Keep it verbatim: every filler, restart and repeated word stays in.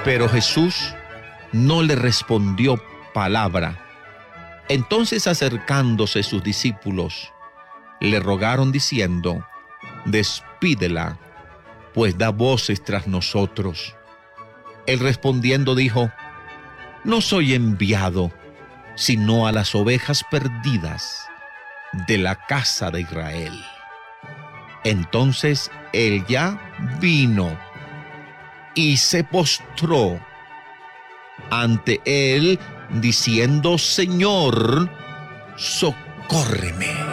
Pero Jesús no le respondió palabra. Entonces, acercándose sus discípulos, le rogaron diciendo: despídela, pues da voces tras nosotros. Él respondiendo dijo: no soy enviado, sino a las ovejas perdidas de la casa de Israel. Entonces él ya vino y se postró ante él, diciendo: Señor, socórreme.